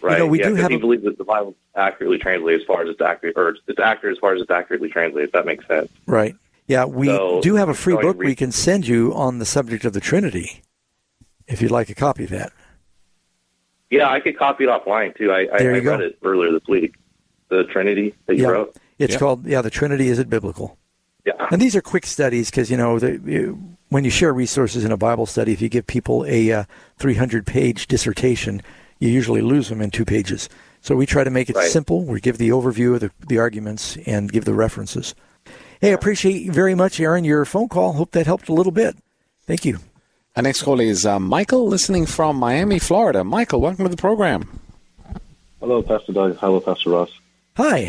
Right. We do have. He believes that the Bible accurately translates as far as it's accurate, or it's accurate as far as it's accurately translated. If that makes sense. Right. Yeah, we do have a free book we can send you on the subject of the Trinity, if you'd like a copy of that. Yeah, I could copy it offline too. I read it earlier this week. The Trinity that you wrote. It's called The Trinity. Is it biblical? Yeah. And these are quick studies because when you share resources in a Bible study, if you give people a 300-page dissertation, you usually lose them in 2 pages. So we try to make it simple. We give the overview of the arguments and give the references. Hey, I appreciate very much, Aaron, your phone call. Hope that helped a little bit. Thank you. Our next call is Michael, listening from Miami, Florida. Michael, welcome to the program. Hello, Pastor Doug. Hello, Pastor Ross. Hi.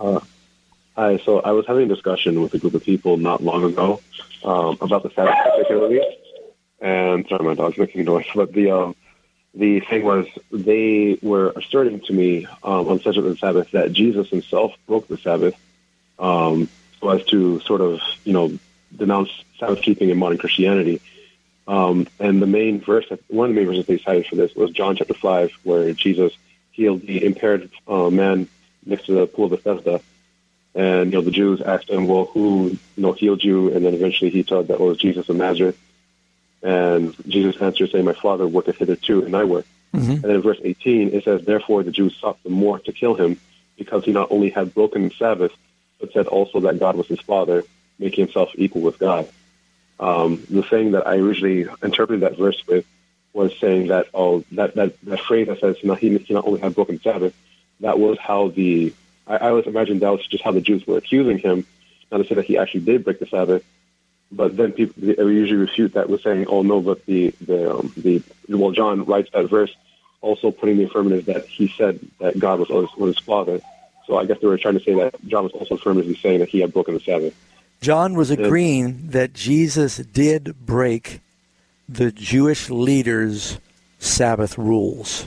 Hi. So I was having a discussion with a group of people not long ago about the Sabbath particularly. And sorry, my dog's making noise. But the thing was, they were asserting to me on the subject of the Sabbath that Jesus himself broke the Sabbath so as to sort of, denounce Sabbath keeping in modern Christianity. And one of the main verses they cited for this was John chapter 5, where Jesus healed the impaired man next to the pool of Bethesda. And, the Jews asked him, well, who, healed you? And then eventually he told that it was Jesus of Nazareth. And Jesus answered, saying, my Father worketh hitherto, and I work. Mm-hmm. And then in verse 18, it says, therefore the Jews sought the more to kill him, because he not only had broken the Sabbath, but said also that God was his Father, making himself equal with God. The thing that I originally interpreted that verse with was saying that, that phrase that says, he not only had broken Sabbath, that was how I always imagined that was just how the Jews were accusing him, not to say that he actually did break the Sabbath. But then people usually refute that with saying, "Oh no!" But John writes that verse, also putting the affirmative that he said that God was his Father. So I guess they were trying to say that John was also affirmatively saying that he had broken the Sabbath. John was agreeing that Jesus did break the Jewish leaders' Sabbath rules.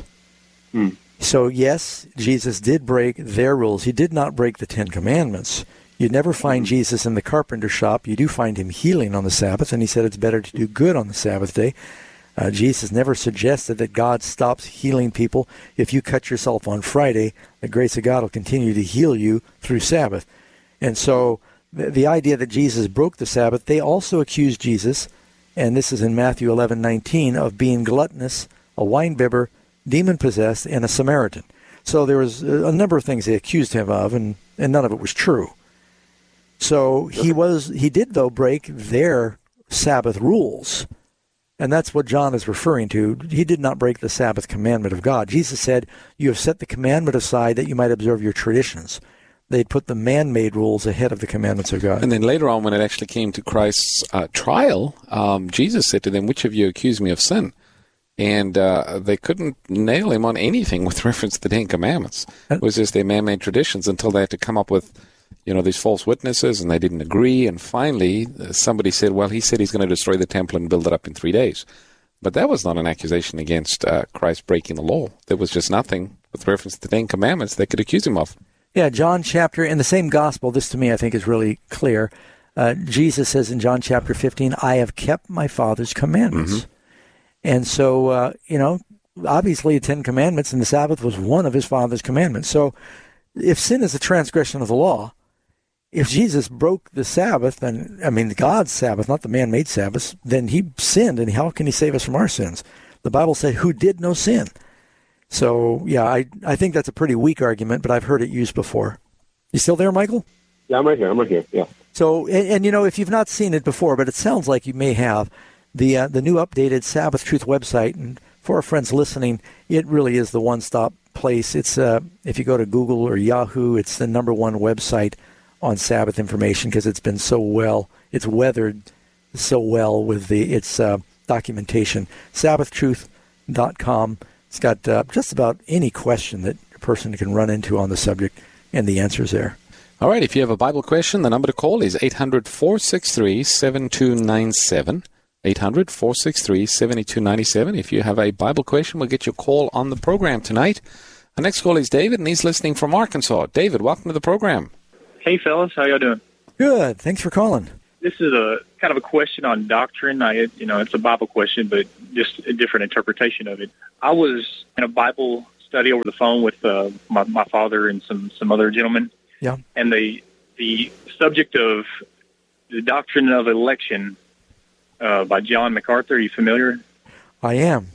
So yes, Jesus did break their rules. He did not break the 10 Commandments. You never find Jesus in the carpenter shop. You do find him healing on the Sabbath, and he said it's better to do good on the Sabbath day. Jesus never suggested that God stops healing people. If you cut yourself on Friday, the grace of God will continue to heal you through Sabbath. And so the idea that Jesus broke the Sabbath, they also accused Jesus, and this is in Matthew 11:19, of being gluttonous, a wine-bibber, demon-possessed, and a Samaritan. So there was a number of things they accused him of, and none of it was true. So he did, though, break their Sabbath rules. And that's what John is referring to. He did not break the Sabbath commandment of God. Jesus said, you have set the commandment aside that you might observe your traditions. They'd put the man-made rules ahead of the commandments of God. And then later on, when it actually came to Christ's trial, Jesus said to them, which of you accuse me of sin? And they couldn't nail him on anything with reference to the 10 Commandments. It was just their man-made traditions until they had to come up with these false witnesses, and they didn't agree. And finally, somebody said, well, he said he's going to destroy the temple and build it up in 3 days. But that was not an accusation against Christ breaking the law. There was just nothing with reference to the 10 Commandments they could accuse him of. Yeah, John chapter, in the same gospel, this to me I think is really clear. Jesus says in John chapter 15, I have kept my Father's commandments. Mm-hmm. And so, obviously the 10 Commandments and the Sabbath was one of his Father's commandments. So if sin is a transgression of the law, if Jesus broke the Sabbath, God's Sabbath, not the man-made Sabbath, then he sinned, and how can he save us from our sins? The Bible said, who did no sin? So, yeah, I think that's a pretty weak argument, but I've heard it used before. You still there, Michael? Yeah, I'm right here, yeah. So, and if you've not seen it before, but it sounds like you may have, the new updated Sabbath Truth website, and for our friends listening, it really is the one-stop place. It's if you go to Google or Yahoo, it's the number one website on Sabbath information because it's been so well, it's weathered so well with its documentation. SabbathTruth.com. It's got just about any question that a person can run into on the subject, and the answer's there. All right, if you have a Bible question, the number to call is 800-463-7297. 800-463-7297. If you have a Bible question, we'll get your call on the program tonight. Our next call is David, and he's listening from Arkansas. David, welcome to the program. Hey, fellas. How y'all doing? Good. Thanks for calling. This is a kind of a question on doctrine. It's a Bible question, but just a different interpretation of it. I was in a Bible study over the phone with my father and some other gentlemen. Yeah. And the subject of the doctrine of election by John MacArthur. Are you familiar? I am.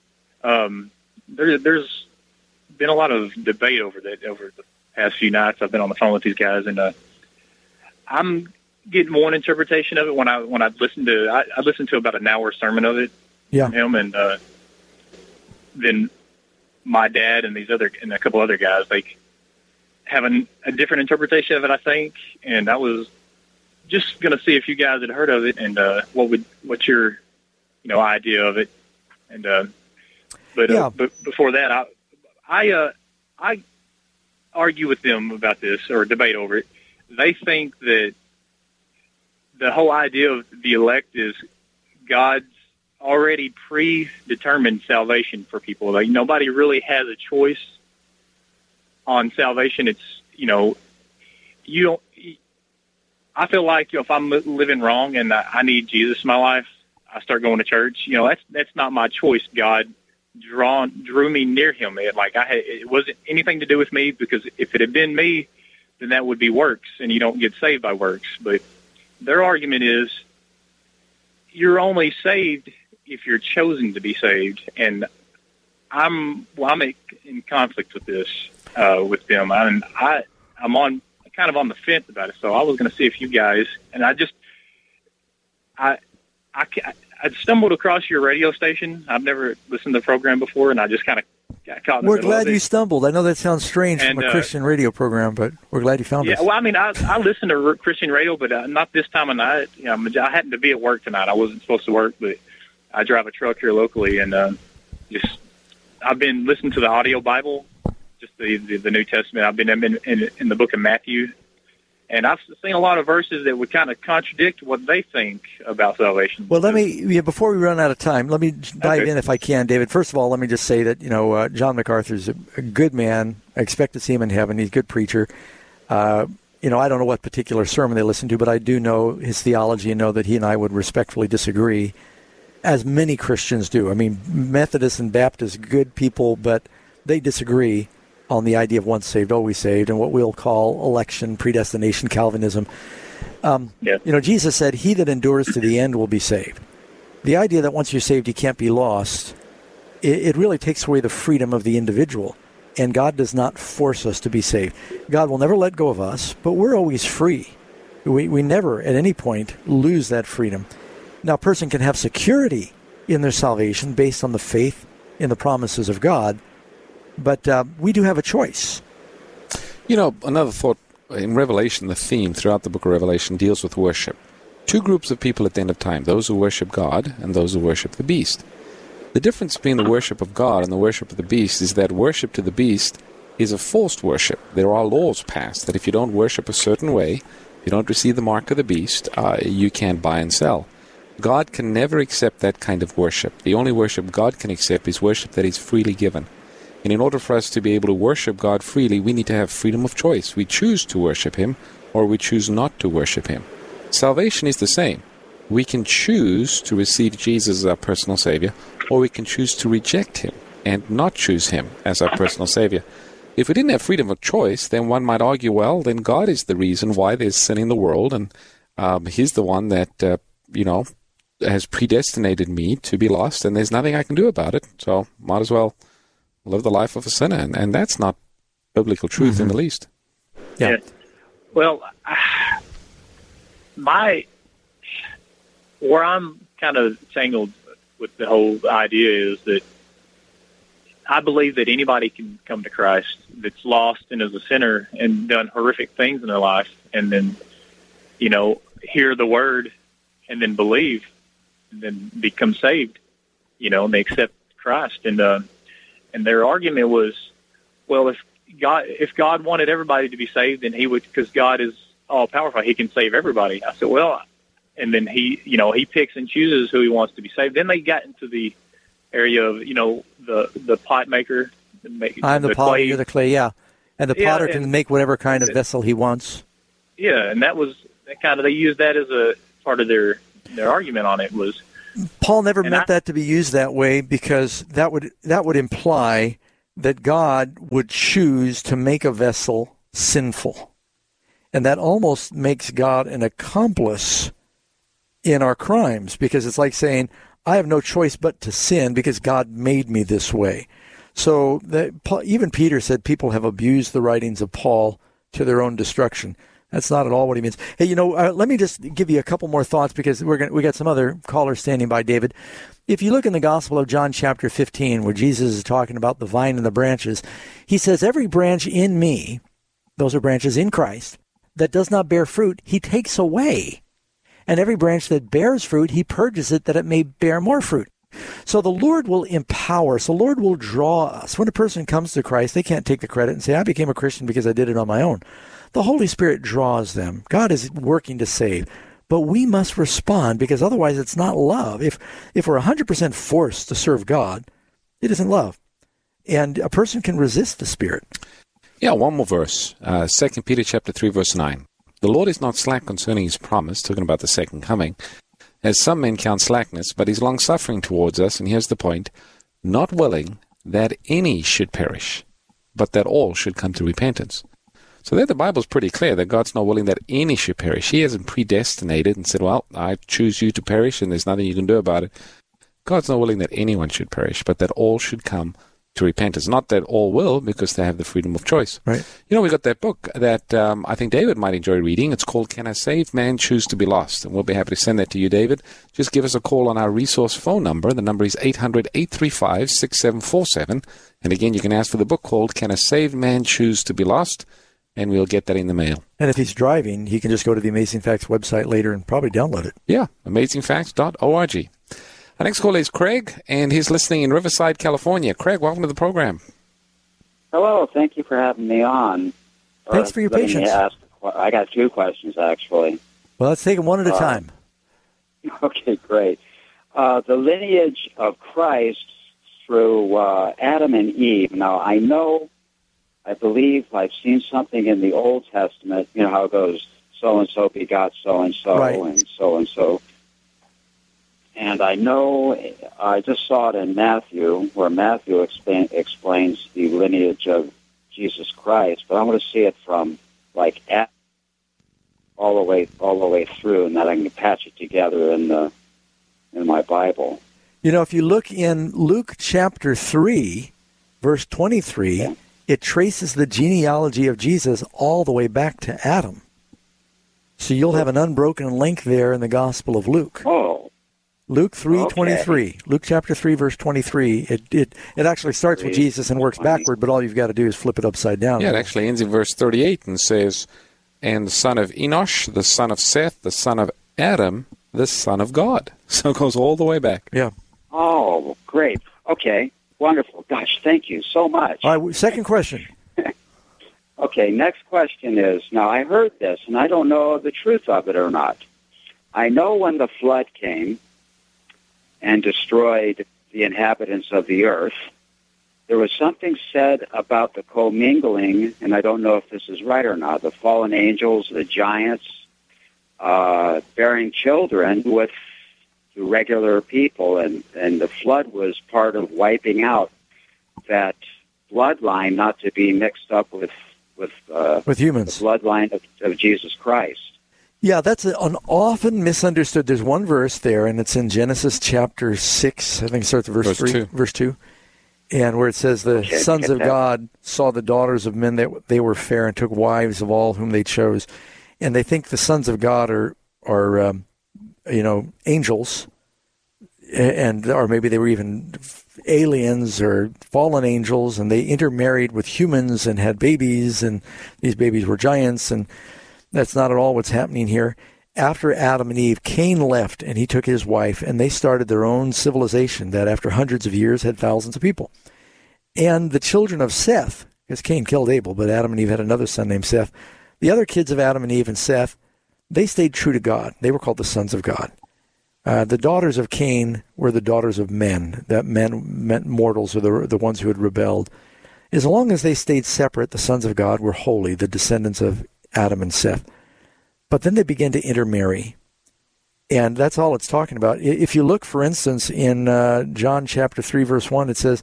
There's been a lot of debate over that over the past few nights. I've been on the phone with these guys, and I'm getting one interpretation of it when I listened to about an hour sermon of it from him, and then my dad and a couple other guys, like, having a different interpretation of it, I think. And I was just going to see if you guys had heard of it and what's your idea of it. And but before that, I argue with them about this, or debate over it. They think that the whole idea of the elect is God's already predetermined salvation for people. Like, nobody really has a choice on salvation. It's, you don't. I feel like if I'm living wrong and I need Jesus in my life, I start going to church. That's not my choice. God drew me near Him. It wasn't anything to do with me, because if it had been me, then that would be works, and you don't get saved by works. But their argument is you're only saved if you're chosen to be saved, and I'm in conflict with this with them, and I'm kind of on the fence about it. So I was going to see if you guys, and I stumbled across your radio station. I've never listened to the program before, and I just kind of got caught in the middle of it. We're glad you stumbled. I know that sounds strange from a Christian radio program, but we're glad you found us. Yeah, well, I mean, I listen to Christian radio, but not this time of night. I happened to be at work tonight. I wasn't supposed to work, but I drive a truck here locally, and I've been listening to the audio Bible, just the New Testament. I've been in the book of Matthew, and I've seen a lot of verses that would kind of contradict what they think about salvation. Well, before we run out of time, let me dive in if I can, David. First of all, let me just say that, John MacArthur's a good man. I expect to see him in heaven. He's a good preacher. I don't know what particular sermon they listen to, but I do know his theology and know that he and I would respectfully disagree, as many Christians do. I mean, Methodists and Baptists, good people, but they disagree on the idea of once saved, always saved, and what we'll call election, predestination, Calvinism. Jesus said, "He that endures to the end will be saved." The idea that once you're saved, you can't be lost, it really takes away the freedom of the individual, and God does not force us to be saved. God will never let go of us, but we're always free. We never, at any point, lose that freedom. Now, a person can have security in their salvation based on the faith in the promises of God, but we do have a choice. Another thought, in Revelation, the theme throughout the book of Revelation deals with worship. Two groups of people at the end of time, those who worship God and those who worship the beast. The difference between the worship of God and the worship of the beast is that worship to the beast is a forced worship. There are laws passed that if you don't worship a certain way, you don't receive the mark of the beast, you can't buy and sell. God can never accept that kind of worship. The only worship God can accept is worship that is freely given. And in order for us to be able to worship God freely, we need to have freedom of choice. We choose to worship Him, or we choose not to worship Him. Salvation is the same. We can choose to receive Jesus as our personal Savior, or we can choose to reject Him and not choose Him as our personal Savior. If we didn't have freedom of choice, then one might argue, well, then God is the reason why there's sin in the world, and He's the one that, has predestinated me to be lost, and there's nothing I can do about it, so might as well live the life of a sinner, and that's not biblical truth in the least. Yeah. Well, where I'm kind of tangled with the whole idea is that I believe that anybody can come to Christ that's lost and is a sinner and done horrific things in their life, and then, hear the word and then believe and then become saved, and they accept Christ. And their argument was, well, if God wanted everybody to be saved, then He would, because God is all powerful, He can save everybody. I said, well, and then He picks and chooses who He wants to be saved. Then they got into the area of, the pot maker. I'm the potter, you're the clay, yeah. And the potter can make whatever kind of vessel he wants. Yeah, and that was kind of, they used that as a part of their argument on it was. Paul never meant that to be used that way, because that would imply that God would choose to make a vessel sinful. And that almost makes God an accomplice in our crimes, because it's like saying, I have no choice but to sin because God made me this way. So even Peter said people have abused the writings of Paul to their own destruction. That's not at all what he means. Hey, let me just give you a couple more thoughts, because we got some other callers standing by, David. If you look in the Gospel of John chapter 15, where Jesus is talking about the vine and the branches, he says, every branch in me, those are branches in Christ, that does not bear fruit, he takes away. And every branch that bears fruit, he purges it that it may bear more fruit. So the Lord will empower us. The Lord will draw us. When a person comes to Christ, they can't take the credit and say, I became a Christian because I did it on my own. The Holy Spirit draws them. God is working to save. But we must respond, because otherwise it's not love. If we're 100% forced to serve God, it isn't love. And a person can resist the Spirit. Yeah, one more verse. 2 Peter chapter 3, verse 9. The Lord is not slack concerning his promise, talking about the second coming, as some men count slackness, but he's long-suffering towards us, and here's the point, not willing that any should perish, but that all should come to repentance. So there the Bible's pretty clear that God's not willing that any should perish. He hasn't predestinated and said, well, I choose you to perish, and there's nothing you can do about it. God's not willing that anyone should perish, but that all should come to repentance. Not that all will, because they have the freedom of choice. Right. We got that book that I think David might enjoy reading. It's called Can a Saved Man Choose to Be Lost? And we'll be happy to send that to you, David. Just give us a call on our resource phone number. The number is 800-835-6747. And again, you can ask for the book called Can a Saved Man Choose to Be Lost? And we'll get that in the mail. And if he's driving, he can just go to the Amazing Facts website later and probably download it. Yeah, amazingfacts.org. Our next caller is Craig, and he's listening in Riverside, California. Craig, welcome to the program. Hello. Thank you for having me on. Thanks for your patience. I got two questions, actually. Well, let's take them one at a time. Okay, great. The lineage of Christ through Adam and Eve. Now, I believe I've seen something in the Old Testament, how it goes, so-and-so begot so-and-so, right, and so-and-so. And I know, I just saw it in Matthew, where Matthew explains the lineage of Jesus Christ, but I want to see it from, Adam all the way through, and that I can patch it together in my Bible. If you look in Luke chapter 3, verse 23, yeah, it traces the genealogy of Jesus all the way back to Adam. So you'll have an unbroken link there in the Gospel of Luke. Oh. Luke 3:23. Okay. Luke chapter 3, verse 23. It actually starts with Jesus and works backward, but all you've got to do is flip it upside down. Yeah, it actually ends in verse 38 and says, and the son of Enosh, the son of Seth, the son of Adam, the son of God. So it goes all the way back. Yeah. Oh, great. Okay. Wonderful. Gosh, thank you so much. All right, second question. Okay, next question is, now I heard this, and I don't know the truth of it or not. I know when the flood came and destroyed the inhabitants of the earth, there was something said about the commingling, and I don't know if this is right or not, the fallen angels, the giants, bearing children with the regular people, and the flood was part of wiping out that bloodline not to be mixed up with humans, the bloodline of Jesus Christ. Yeah, that's an often misunderstood. There's one verse there, and it's in Genesis chapter 6. I think it starts at verse 3, verse 2, and where it says the sons of God saw the daughters of men that they were fair and took wives of all whom they chose, and they think the sons of God are angels, or maybe they were even aliens or fallen angels, and they intermarried with humans and had babies, and these babies were giants, and that's not at all what's happening here. After Adam and Eve, Cain left, and he took his wife, and they started their own civilization that after hundreds of years had thousands of people. And the children of Seth, because Cain killed Abel, but Adam and Eve had another son named Seth, the other kids of Adam and Eve and Seth, they stayed true to God. They were called the sons of God. The daughters of Cain were the daughters of men. That men meant mortals, or the ones who had rebelled. As long as they stayed separate, the sons of God were holy, the descendants of Adam and Seth. But then they began to intermarry. And that's all it's talking about. If you look, for instance, in John chapter 3, verse 1, it says,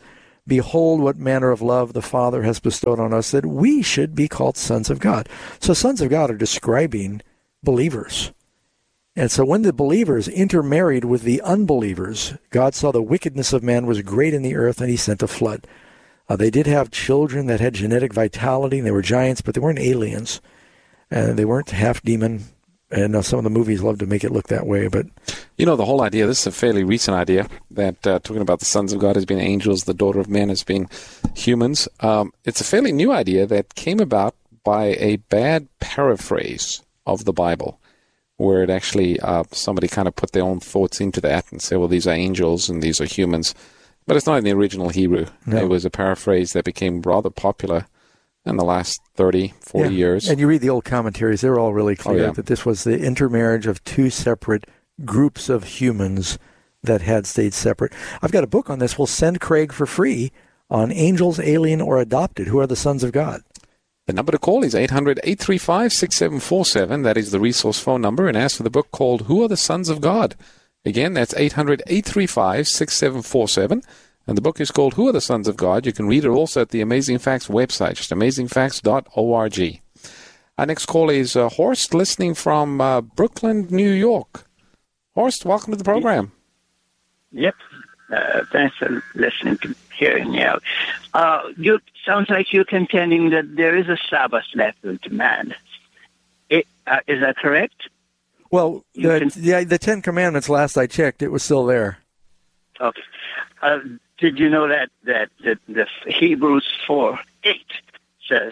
behold what manner of love the Father has bestowed on us, that we should be called sons of God. So sons of God are describing believers. And so when the believers intermarried with the unbelievers, God saw the wickedness of man was great in the earth, and he sent a flood. They did have children that had genetic vitality, and they were giants, but they weren't aliens. And they weren't half-demon. And some of the movies love to make it look that way. But the whole idea, this is a fairly recent idea, that talking about the sons of God as being angels, the daughter of men as being humans. It's a fairly new idea that came about by a bad paraphrase of the Bible, where it actually, somebody kind of put their own thoughts into that and say, well, these are angels and these are humans. But it's not in the original Hebrew. No. It was a paraphrase that became rather popular in the last 30, 40 years. And you read the old commentaries, they're all really clear that this was the intermarriage of two separate groups of humans that had stayed separate. I've got a book on this. We'll send Craig for free on angels, alien, or adopted. Who are the sons of God? The number to call is 800-835-6747. That is the resource phone number. And ask for the book called Who Are the Sons of God? Again, that's 800-835-6747. And the book is called Who Are the Sons of God? You can read it also at the Amazing Facts website, just amazingfacts.org. Our next call is Horst, listening from Brooklyn, New York. Horst, welcome to the program. Yep. Thanks for listening to hearing me out. You sounds like you're contending that there is a Sabbath left to man. Is that correct? Well, the Ten Commandments, last I checked, it was still there. Okay. Did you know that the Hebrews 4:8 says,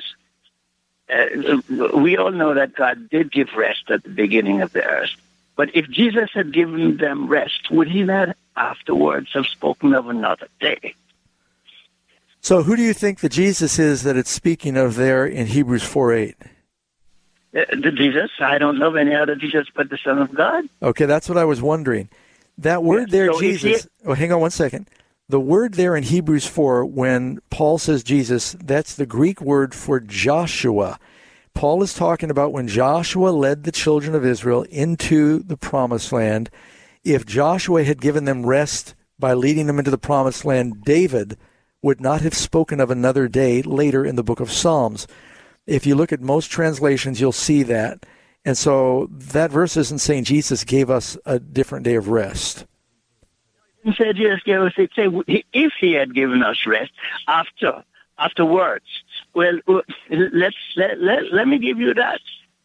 we all know that God did give rest at the beginning of the earth. But if Jesus had given them rest, would he not afterwards have spoken of another day? So who do you think the Jesus is that it's speaking of there in Hebrews 4:8? The Jesus? I don't know of any other Jesus but the Son of God. Okay, that's what I was wondering. That word there, so Jesus... hang on one second. The word there in Hebrews 4, when Paul says Jesus, that's the Greek word for Joshua. Paul is talking about when Joshua led the children of Israel into the promised land. If Joshua had given them rest by leading them into the promised land, David would not have spoken of another day later in the book of Psalms. If you look at most translations, you'll see that. And so that verse isn't saying Jesus gave us a different day of rest. He said Jesus gave us, if he had given us rest afterwards. Well, let me give you that.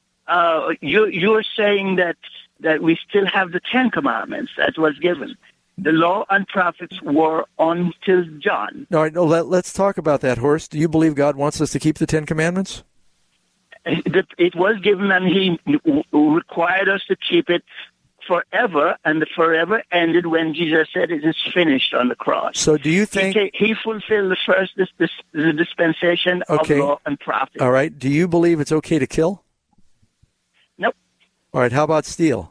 You're saying that we still have the Ten Commandments that was given. The law and prophets were until John. All right, let's talk about that, Horst. Do you believe God wants us to keep the Ten Commandments? It was given, and he required us to keep it forever, and the forever ended when Jesus said it is finished on the cross. So do you think... He fulfilled the first the dispensation of law and prophet. All right. Do you believe it's okay to kill? Nope. All right. How about steal?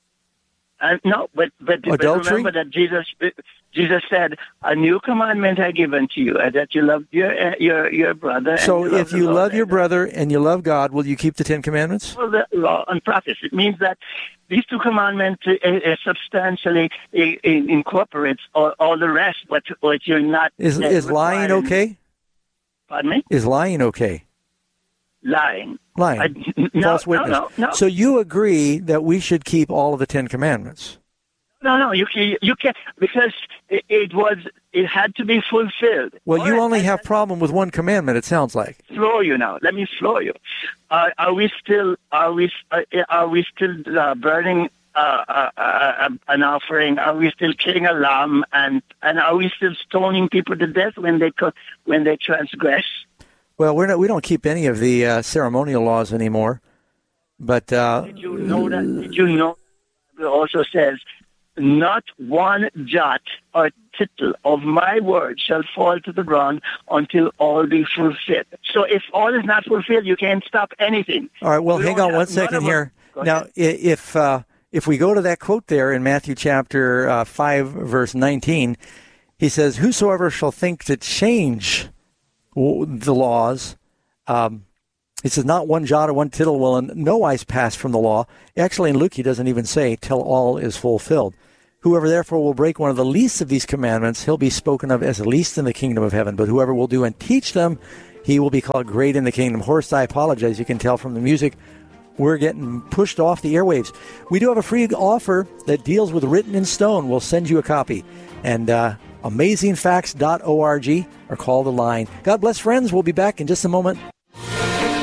No, but remember that Jesus said, "A new commandment I give unto you, that you love your brother." So, if you love your brother and you love God, will you keep the Ten Commandments? Well, the law and prophets. It means that these two commandments substantially incorporates all the rest. But you're not. Is lying okay? Pardon me? Is lying okay? Lying. False witness. No. So you agree that we should keep all of the Ten Commandments? No, you can't, because it had to be fulfilled. Well, you only have problem with one commandment, it sounds like. Let me slow you. Are we still burning an offering? Are we still killing a lamb? And are we still stoning people to death when they transgress? Well, we don't keep any of the ceremonial laws anymore. But did you know that? Did you know? It also says, "Not one jot or tittle of my word shall fall to the ground until all be fulfilled." So, if all is not fulfilled, you can't stop anything. All right. Well, hang on one second here. Now, if we go to that quote there in Matthew chapter 5, verse 19, he says, "Whosoever shall think to change the laws," he says, "not one jot or one tittle will in no wise pass from the law." Actually, in Luke, he doesn't even say, "till all is fulfilled." Whoever therefore will break one of the least of these commandments, he'll be spoken of as least in the kingdom of heaven. But whoever will do and teach them, he will be called great in the kingdom. Horst, I apologize. You can tell from the music, we're getting pushed off the airwaves. We do have a free offer that deals with Written in Stone. We'll send you a copy. And amazingfacts.org or call the line. God bless, friends. We'll be back in just a moment.